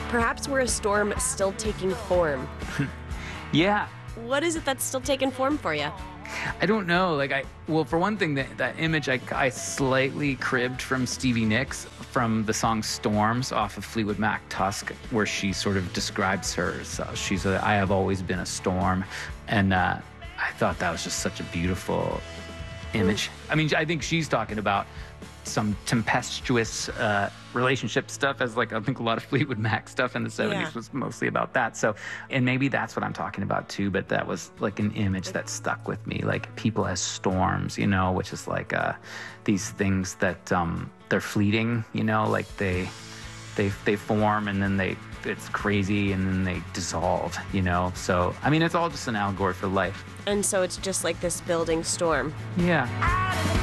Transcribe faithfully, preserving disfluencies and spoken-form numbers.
perhaps we're a storm still taking form. Yeah. What is it that's still taking form for you? I don't know. Like, I, well, for one thing, that, that image I, I slightly cribbed from Stevie Nicks from the song Storms off of Fleetwood Mac Tusk, where she sort of describes her. So she's a, I have always been a storm. And uh, I thought that was just such a beautiful image. I mean, I think she's talking about some tempestuous uh, relationship stuff, as like I think a lot of Fleetwood Mac stuff in the seventies Yeah. was mostly about that. So, and maybe that's what I'm talking about too, but that was like an image that stuck with me, like people as storms, you know, which is like uh, these things that um, they're fleeting, you know, like they, they, they form and then they, it's crazy and then they dissolve, you know? So, I mean, it's all just an allegory for life. And so it's just like this building storm. Yeah.